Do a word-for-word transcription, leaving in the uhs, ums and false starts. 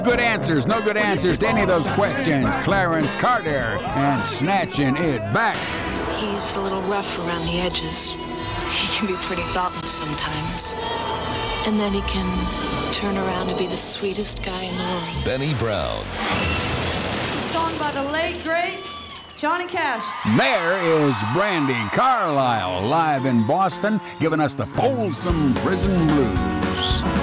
Good answers, no good answers to any of those questions. Clarence Carter and snatching it back. He's a little rough around the edges. He can be pretty thoughtless sometimes. And then he can turn around and be the sweetest guy in the world. Benny Brown. Song by the late, great Johnny Cash. There is Brandy Carlisle live in Boston, giving us the Folsom Prison Blues.